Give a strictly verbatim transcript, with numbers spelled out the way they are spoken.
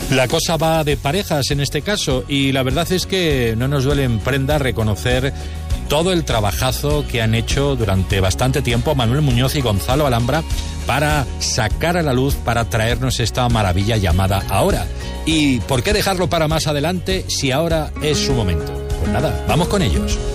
La cosa va de parejas en este caso y la verdad es que no nos duele en prenda reconocer todo el trabajazo que han hecho durante bastante tiempo Manuel Muñoz y Gonzalo Alhambra para sacar a la luz, para traernos esta maravilla llamada Ahora. ¿Y por qué dejarlo para más adelante si ahora es su momento? Pues nada, vamos con ellos.